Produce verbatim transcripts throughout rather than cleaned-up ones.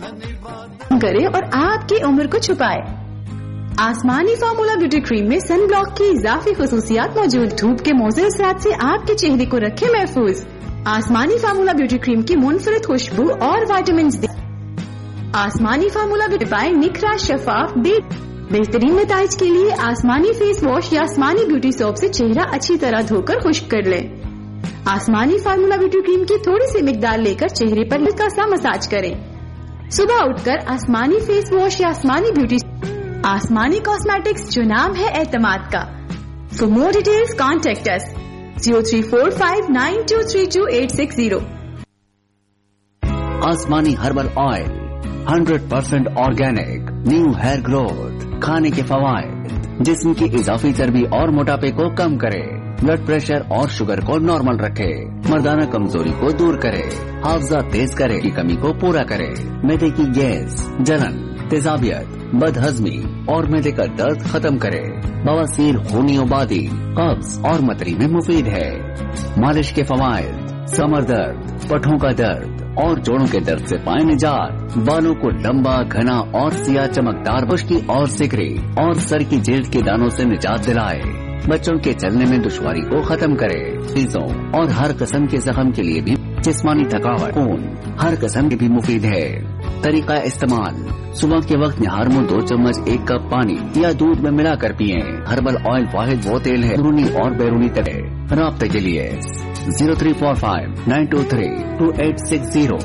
करे और आपकी उम्र को छुपाए। आसमानी फार्मूला ब्यूटी क्रीम में सन ब्लॉक की इजाफी खुसूसियात मौजूद, धूप के मौजूद असरात से आपके चेहरे को रखे महफूज। आसमानी फार्मूला ब्यूटी क्रीम की मुनफरिद खुशबू और विटामिन दे। आसमानी फार्मूला ब्यूटी पाए निखरा शफाफ बे बेहतरीन नताइज के लिए आसमानी फेस वॉश या आसमानी ब्यूटी सोप से चेहरा अच्छी तरह धोकर खुश्क कर ले। आसमानी फार्मूला ब्यूटी क्रीम की थोड़ी सी मिकदार लेकर चेहरे पर हल्का सा मसाज करें। सुबह उठकर आसमानी फेस वॉश या आसमानी ब्यूटी। आसमानी कॉस्मेटिक्स, जो नाम है एतमाद का। For more details contact us zero three four five nine to three to eight six zero. आसमानी herbal oil hundred percent organic, new hair growth, खाने के फवायद, जिस्म की इजाफी चर्बी और मोटापे को कम करे, ब्लड प्रेशर और शुगर को नॉर्मल रखे, मर्दाना कमजोरी को दूर करे, हाफजा तेज करे की कमी को पूरा करे, मैदे की गैस, जलन, तेजाबियत, बदहजमी और मैदे का दर्द खत्म करे, बवासीर, खूनी उबादी, कब्ज और मतरी में मुफीद है। मालिश के फवायद, कमर दर्द, पठों का दर्द और जोड़ों के दर्द से पाए निजात, बालों को लंबा, घना और सिया चमकदार, खुश्की और सिकरी और सर की जिल्द के दानों से निजात दिलाए, बच्चों के चलने में दुश्वारी को खत्म करे, चीजों और हर किस्म के जख्म के लिए भी, जिस्मानी थकावट, खून हर किस्म की भी मुफीद है। तरीका इस्तेमाल, सुबह के वक्त निहार में दो चम्मच एक कप पानी या दूध में मिलाकर पिए। हर्बल ऑयल वाहिद वो तेल है अंदरूनी और बैरूनी तरह। राब्ते के लिए zero three four five nine to three to eight six zero.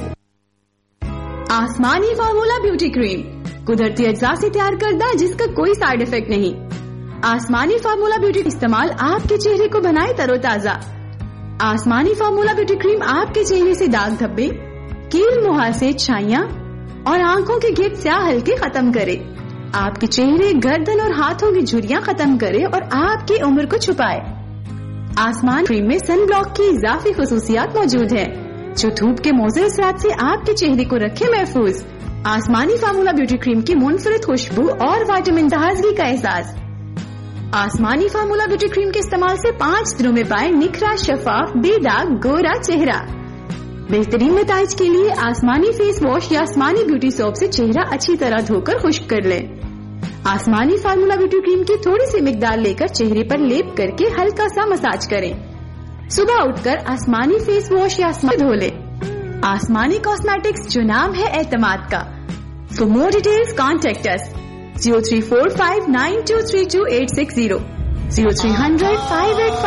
आसमानी फार्मूला ब्यूटी क्रीम कुदरती अज्जा से तैयार करदा, जिसका कोई साइड इफेक्ट नहीं। आसमानी फार्मूला ब्यूटी इस्तेमाल आपके चेहरे को बनाए तरोताजा। आसमानी फार्मूला ब्यूटी क्रीम आपके चेहरे से दाग धब्बे, कील मुहासे, छाइयां और आंखों के गिर स्याह हल्के खत्म करे, आपके चेहरे, गर्दन और हाथों की झुर्रियां खत्म करे और आपकी उम्र को छुपाए। आसमान क्रीम में सन ब्लॉक की इजाफी खुसूसियात मौजूद है, जो धूप के मौजूद असरात से आपके चेहरे को रखे महफूज। आसमानी फार्मूला ब्यूटी क्रीम की मुनफरिद खुशबू और विटामिन ताजगी का एहसास। आसमानी फार्मूला ब्यूटी क्रीम के इस्तेमाल से पाँच दिनों में पाए निखरा शफाफ बेदाग गोरा चेहरा। बेहतरीन नताइज के लिए आसमानी फेस वॉश या आसमानी ब्यूटी सोप से चेहरा अच्छी तरह धोकर खुश्क कर ले। आसमानी फार्मूला ब्यूटी क्रीम की थोड़ी सी मिकदार लेकर चेहरे पर लेप करके हल्का सा मसाज करें। सुबह उठकर आसमानी फेस वॉश या आसमानी धो ले। आसमानी कॉस्मेटिक्स, जो नाम है एतमाद का। For more details contact us zero three four five nine to three to eight six zero zero three hundred five eight